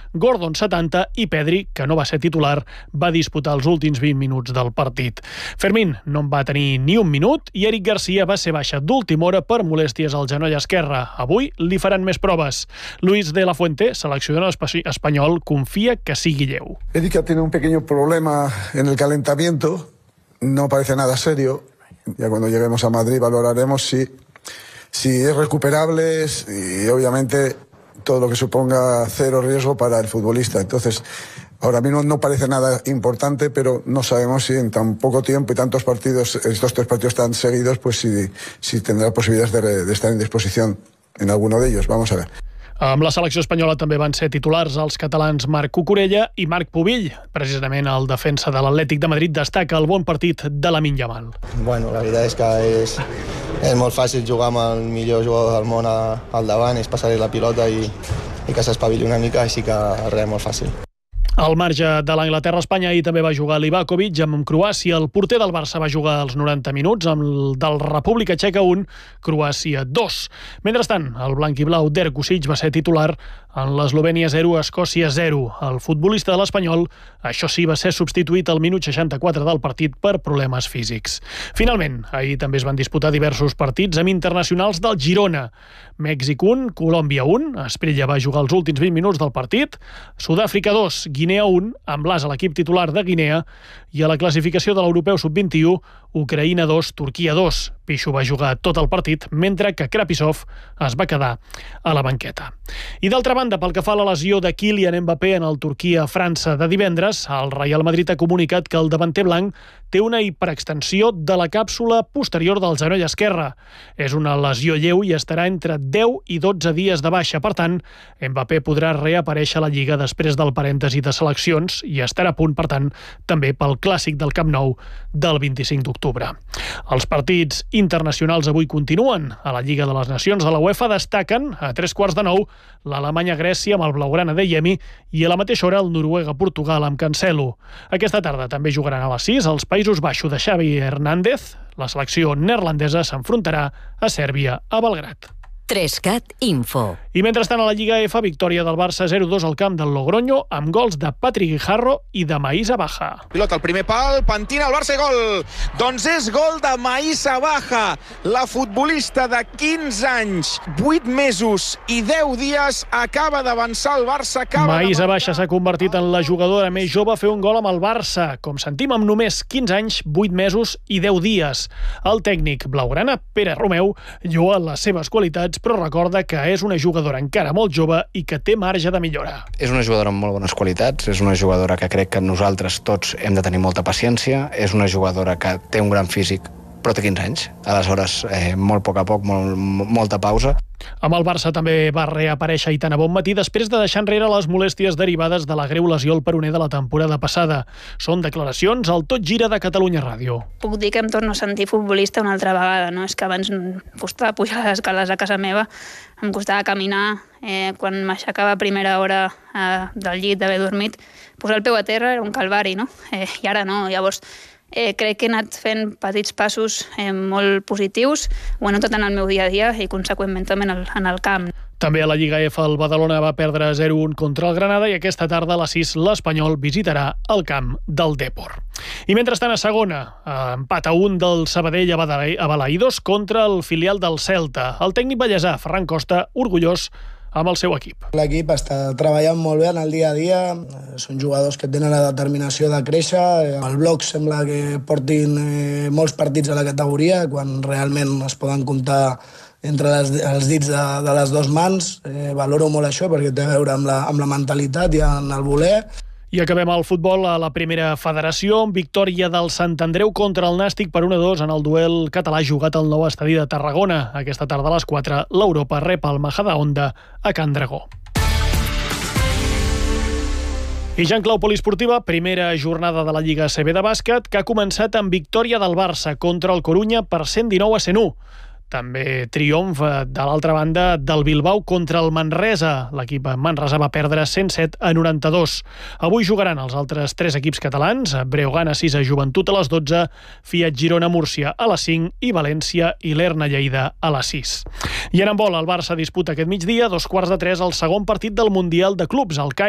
Gordon 70 i Pedri, que no va ser titular, va disputar els últims 20 minuts del partit. Fermín no en va tenir ni un minut i Eric Garcia va ser baixa d'última hora per molèsties al genoll esquerre. Avui li faran més proves. Luis de la Fuente, seleccionador espanyol, confia que sigui lleu. Eric ha tenido un pequeño problema en el calentamiento, no parece nada serio. Ya cuando lleguemos a Madrid valoraremos si es recuperable y obviamente todo lo que suponga cero riesgo para el futbolista. Entonces, ahora mismo no parece nada importante, pero no sabemos si en tan poco tiempo y tantos partidos, estos 3 partidos tan seguidos, pues si tendrá posibilidades de estar en disposición en alguno de ellos. Vamos a ver. Amb la selecció espanyola també van ser titulars els catalans Marc Cucurella i Marc Pubill. Precisament el defensa de l'Atlètic de Madrid destaca el bon partit de Lamine Yamal. Bueno, la veritat és que és molt fàcil jugar amb el millor jugador del món al davant, és passar-li la pilota i que s'espavili una mica, així que res, molt fàcil. Al marge de l'Anglaterra-Espanya, ahir també va jugar Livakovic amb Croàcia. El porter del Barça va jugar els 90 minuts, amb el del República Txeca 1, Croàcia 2. Mentrestant, el blanc i blau Dirk Gusic va ser titular en l'Eslovènia 0, Escòcia 0. El futbolista de l'Espanyol, això sí, va ser substituït al minut 64 del partit per problemes físics. Finalment, ahir també es van disputar diversos partits amb internacionals del Girona. Mèxic 1, Colòmbia 1, Esprilla va jugar els últims 20 minuts del partit, Sud-àfrica 2, Guinea 1, amb l'as a l'equip titular de Guinea, i a la classificació de l'Europeu Sub-21, Ucraïna 2, Turquia 2. Pichu va jugar tot el partit, mentre que Krapisov es va quedar a la banqueta. I d'altra banda, pel que fa a la lesió de Kylian Mbappé en el Turquia-França de divendres, el Real Madrid ha comunicat que el davanter blanc té una hiperextensió de la càpsula posterior del genoll esquerre. És una lesió lleu i estarà entre 10 i 12 dies de baixa. Per tant, Mbappé podrà reaparèixer a la Lliga després del parèntesi de seleccions i estarà a punt, per tant, també pel clàssic del Camp Nou del 25 d'octubre. Els partits internacionals avui continuen. A la Lliga de les Nacions de la UEFA destaquen, a 8:45, l'Alemanya-Grècia amb el blaugrana de Yemi i a la mateixa hora el Noruega-Portugal amb Cancelo. Aquesta tarda també jugaran a les 6 els Països Baixos de Xavi Hernández. La selecció neerlandesa s'enfrontarà a Sèrbia a Belgrad. 3CAT Info. I mentrestant a la Lliga F, victòria del Barça 0-2 al camp del Logroño amb gols de Patrick Guijarro i de Maïssa Baja. Pilota al primer pal, pentina el Barça i gol. Doncs és gol de Maïssa Baja, la futbolista de 15 anys, 8 mesos i 10 dies acaba d'avançar el Barça. Maïssa Baja s'ha convertit en la jugadora més jove a fer un gol amb el Barça. Com sentim, amb només 15 anys, 8 mesos i 10 dies. El tècnic blaugrana, Pere Romeu, lloa les seves qualitats, però recorda que és una jugadora encara molt jove i que té marge de millora. És una jugadora amb molt bones qualitats, és una jugadora que crec que nosaltres tots hem de tenir molta paciència, és una jugadora que té un gran físic, però té 15 anys. Aleshores, molt a poc, molta pausa. Amb el Barça també va reaparèixer Aitana Bonmatí després de deixar enrere les molèsties derivades de la greu lesió al peroné de la temporada passada. Són declaracions al Tot Gira de Catalunya Ràdio. Puc dir que em torno a sentir futbolista una altra vegada, no? És que abans em costava pujar les escales a casa meva, em costava caminar, quan m'aixecava a primera hora del llit d'haver dormit, posar el peu a terra era un calvari, no? I ara no, llavors crec que he anat fent petits passos molt positius, ho he notat en el meu dia a dia i conseqüentment també en el camp. També a la Lliga F el Badalona va perdre 0-1 contra el Granada i aquesta tarda a les 6 l'Espanyol visitarà el camp del Depor. I mentrestant a segona, empat a 1 del Sabadell a Balaïdos contra el filial del Celta. El tècnic ballesà, Ferran Costa, orgullós amb el seu equip. L'equip està treballant molt bé en el dia a dia, són jugadors que tenen la determinació de créixer, el bloc sembla que portin molts partits a la categoria, quan realment es poden comptar entre els dits de les dues mans. Valoro molt això perquè té a veure amb la mentalitat i amb el voler. I acabem el futbol a la primera federació amb victòria del Sant Andreu contra el Nàstic per 1-2 en el duel català jugat al nou estadi de Tarragona. Aquesta tarda a les 4 l'Europa rep el Majadahonda a Can Dragó. I ja en clau poliesportiva, primera jornada de la Lliga ACB de bàsquet que ha començat amb victòria del Barça contra el Corunya per 119-101. També triomf, de l'altra banda, del Bilbao contra el Manresa. L'equip Manresa va perdre 107-92. Avui jugaran els altres 3 equips catalans, Breogán a 6, Joventut a les 12, Fiat Girona-Múrcia a les 5 i València i l'Erna Lleida a les 6. I en handbol, el Barça disputa aquest migdia, 2:15, el segon partit del Mundial de Clubs. El